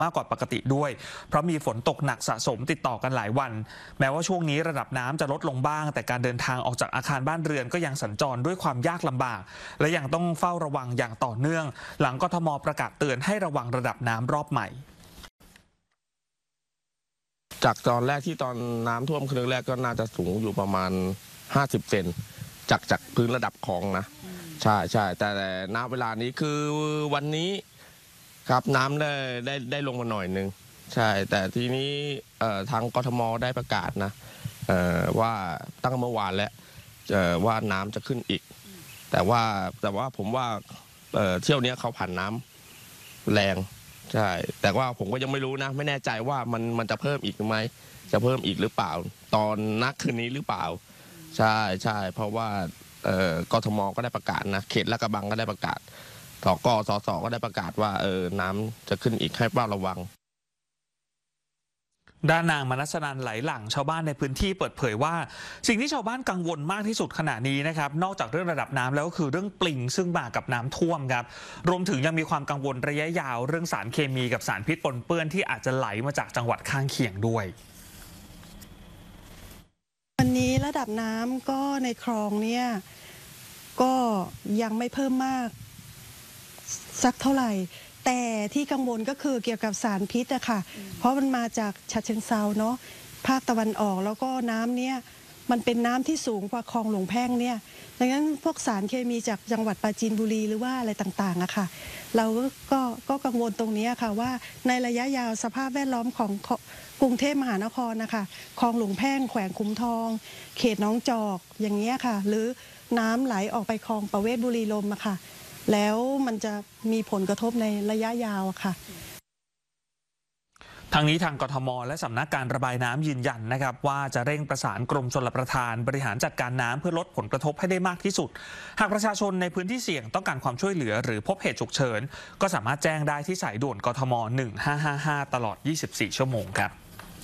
มากกว่าปกติด้วยเพราะมีฝนตกหนักสะสมติดต่อกันหลายวันแม้ว่าช่วงนี้ระดับน้ำจะลดลงบ้างแต่การเดินทางออกจากอาคารบ้านเรือนก็ยังสัญจรด้วยความยากลำบากและยังต้องเฝ้าระวังอย่างต่อเนื่องหลังกทม.ประกาศเตือนให้ระวังระดับน้ำรอบใหม่จากตอนแรกที่ตอนน้ำท่วมครั้งแรกก็น่าจะสูงอยู่ประมาณ50 เซนจากพื้นระดับคลองนะใช่แต่ณเวลานี้คือวันนี้ครับน้ำได้ลงมาหน่อยนึงใช่แต่ทีนี้ทางกทม.ได้ประกาศนะว่าตั้งเมื่อวานแล้วว่าน้ำจะขึ้นอีกแต่ว่าผมว่าเที่ยวนี้เขาผ่านน้ำแรงใช่แต่ว่าผมก็ยังไม่รู้นะไม่แน่ใจว่ามันจะเพิ่มอีกหรือไม่จะเพิ่มอีกหรือเปล่าตอนนักคืนนี้หรือเปล่าใช่เพราะว่ากทม.ก็ได้ประกาศนะเขตลาดกระบังก็ได้ประกาศสสก็ได้ประกาศว่าน้ำจะขึ้นอีกให้เฝ้าระวังด้านนางมนัสนันไหลหลั่งชาวบ้านในพื้นที่เปิดเผยว่าสิ่งที่ชาวบ้านกังวลมากที่สุดขณะนี้นะครับนอกจากเรื่องระดับน้ำแล้วก็คือเรื่องปลิงซึ่งมากับน้ำท่วมครับรวมถึงยังมีความกังวลระยะยาวเรื่องสารเคมีกับสารพิษปนเปื้อนที่อาจจะไหลมาจากจังหวัดข้างเคียงด้วยวันนี้ระดับน้ำก็ในคลองเนี่ยก็ยังไม่เพิ่มมากสักเท่าไหร่แต่ที่กังวลก็คือเกี่ยวกับสารพิษอะค่ะเพราะมันมาจากฉะเชิงเทราเนาะภาคตะวันออกแล้วก็น้ำเนี่ยมันเป็นน้ำที่สูงกว่าคลองหลวงแพ่งเนี่ยดังนั้นพวกสารเคมีจากจังหวัดปราจีนบุรีหรือว่าอะไรต่างๆอะค่ะเราก็กังวลตรงนี้ค่ะว่าในระยะยาวสภาพแวดล้อมของกรุงเทพมหานครนะคะคลองหลวงแพ่งแขวงคุ้มทองเขตหนองจอกอย่างเงี้ยค่ะหรือน้ำไหลออกไปคลองประเวศบุรีลมอะค่ะแล้วมันจะมีผลกระทบในระยะยาวค่ะทางนี้ทางกทม.และสำนักการระบายน้ำยืนยันนะครับว่าจะเร่งประสานกรมชลประทานบริหารจัดการน้ำเพื่อลดผลกระทบให้ได้มากที่สุดหากประชาชนในพื้นที่เสี่ยงต้องการความช่วยเหลือหรือพบเหตุฉุกเฉินก็สามารถแจ้งได้ที่สายด่วนกทม1555ตลอด24ชั่วโมงครับ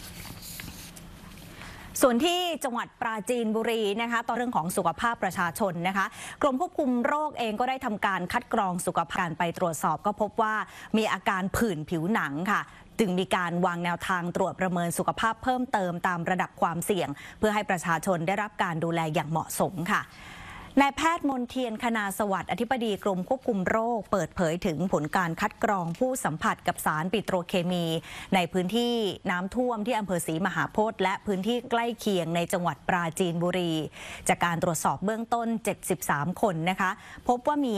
ส่วนที่จังหวัดปราจีนบุรีนะคะต่อเรื่องของสุขภาพประชาชนนะคะกรมควบคุมโรคเองก็ได้ทำการคัดกรองสุขภาพไปตรวจสอบก็พบว่ามีอาการผื่นผิวหนังค่ะจึงมีการวางแนวทางตรวจประเมินสุขภาพเพิ่มเติมตามระดับความเสี่ยงเพื่อให้ประชาชนได้รับการดูแลอย่างเหมาะสมค่ะนายแพทย์มนเทียนคณาสวัสดิ์อธิบดีกรมควบคุมโรคเปิดเผยถึงผลการคัดกรองผู้สัมผัสกับสารปิโตรเคมีในพื้นที่น้ำท่วมที่อำเภอศรีมหาโพธิ์และพื้นที่ใกล้เคียงในจังหวัดปราจีนบุรีจากการตรวจสอบเบื้องต้น73คนนะคะพบว่ามี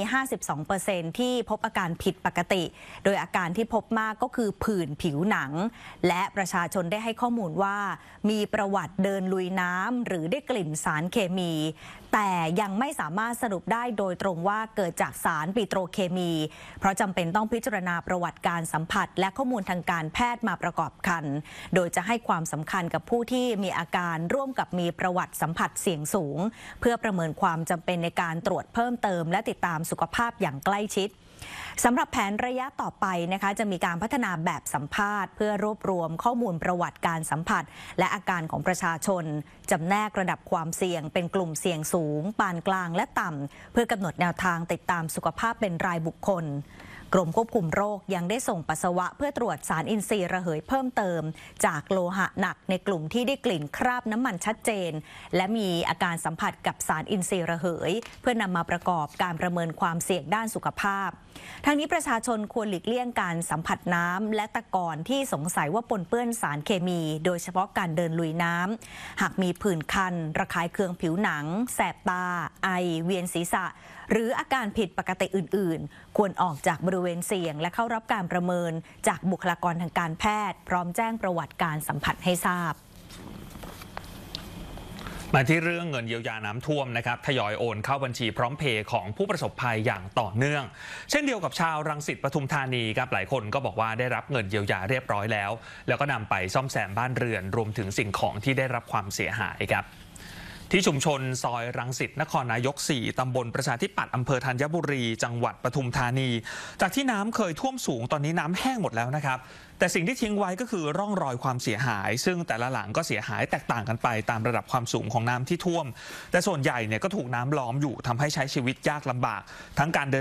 52% ที่พบอาการผิดปกติโดยอาการที่พบมากก็คือผื่นผิวหนังและประชาชนได้ให้ข้อมูลว่ามีประวัติเดินลุยน้ำหรือได้กลิ่นสารเคมีแต่ยังไม่สามารถสรุปได้โดยตรงว่าเกิดจากสารปิโตรเคมีเพราะจำเป็นต้องพิจารณาประวัติการสัมผัสและข้อมูลทางการแพทย์มาประกอบกันโดยจะให้ความสำคัญกับผู้ที่มีอาการร่วมกับมีประวัติสัมผัสเสี่ยงสูงเพื่อประเมินความจำเป็นในการตรวจเพิ่มเติมและติดตามสุขภาพอย่างใกล้ชิดสำหรับแผนระยะต่อไปนะคะจะมีการพัฒนาแบบสัมภาษณ์เพื่อรวบรวมข้อมูลประวัติการสัมผัสและอาการของประชาชนจำแนกระดับความเสี่ยงเป็นกลุ่มเสี่ยงสูงปานกลางและต่ำเพื่อกำหนดแนวทางติดตามสุขภาพเป็นรายบุคคลกรมควบคุมโรคยังได้ส่งปัสสาวะเพื่อตรวจสารอินทรีย์ระเหยเพิ่มเติมจากโลหะหนักในกลุ่มที่ได้กลิ่นคราบน้ำมันชัดเจนและมีอาการสัมผัสกับสารอินทรีย์ระเหยเพื่อนำมาประกอบการประเมินความเสี่ยงด้านสุขภาพทั้งนี้ประชาชนควรหลีกเลี่ยงการสัมผัสน้ำและตะกอนที่สงสัยว่าปนเปื้อนสารเคมีโดยเฉพาะการเดินลุยน้ำหากมีผื่นคันระคายเคืองผิวหนังแสบตาไอเวียนศีรษะหรืออาการผิดปกติอื่นๆควรออกจากบริเวณเสี่ยงและเข้ารับการประเมินจากบุคลากรทางการแพทย์พร้อมแจ้งประวัติการสัมผัสให้ทราบมาที่เรื่องเงินเยียวยาน้ำท่วมนะครับทยอยโอนเข้าบัญชีพร้อมเพย์ของผู้ประสบภัยอย่างต่อเนื่องเช่นเดียวกับชาวรังสิตปทุมธานีครับหลายคนก็บอกว่าได้รับเงินเยียวยาเรียบร้อยแล้วก็นำไปซ่อมแซมบ้านเรือนรวมถึงสิ่งของที่ได้รับความเสียหายครับที่ชุมชนซอยรังสิตนครนายก4ตำบลประชาธิปัตย์อำเภอธัญบุรีจังหวัดปทุมธานีจากที่น้ำเคยท่วมสูงตอนนี้น้ำแห้งหมดแล้วนะครับแต่สิ่งที่ทิ้งไว้ก็คือร่องรอยความเสียหายซึ่งแต่ละหลังก็เสียหายแตกต่างกันไปตามระดับความสูงของน้ำที่ท่วมแต่ส่วนใหญ่เนี่ยก็ถูกน้ำล้อมอยู่ทำให้ใช้ชีวิตยากลำบากทั้งการเดิน